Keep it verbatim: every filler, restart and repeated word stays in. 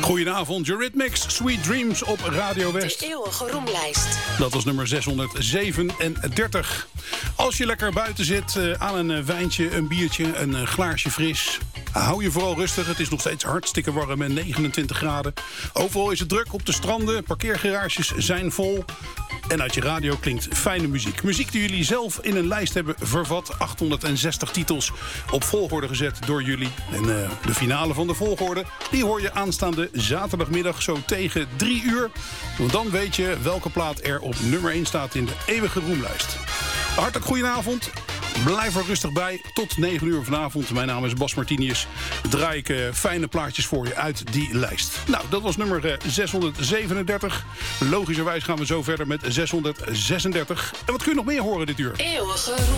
Goedenavond, Eurythmics, Sweet Dreams op Radio West. De eeuwige roemlijst. Dat was nummer zeshonderdzevenendertig. Als je lekker buiten zit uh, aan een uh, wijntje, een biertje, een uh, glaasje fris, hou je vooral rustig. Het is nog steeds hartstikke warm en negenentwintig graden. Overal is het druk op de stranden, parkeergarages zijn vol. En uit je radio klinkt fijne muziek. Muziek die jullie zelf in een lijst hebben vervat. achthonderdzestig titels op volgorde gezet door jullie. En uh, de finale van de volgorde, die hoor je aanstaande zaterdagmiddag zo tegen drie uur. Want dan weet je welke plaat er op nummer één staat in de eeuwige roemlijst. Hartelijk goedenavond. Blijf er rustig bij. Tot negen uur vanavond. Mijn naam is Bas Martinius. Draai ik uh, fijne plaatjes voor je uit die lijst. Nou, dat was nummer uh, zeshonderdzevenendertig. Logischerwijs gaan we zo verder met zeshonderdzesendertig. En wat kun je nog meer horen dit uur? Eeuwige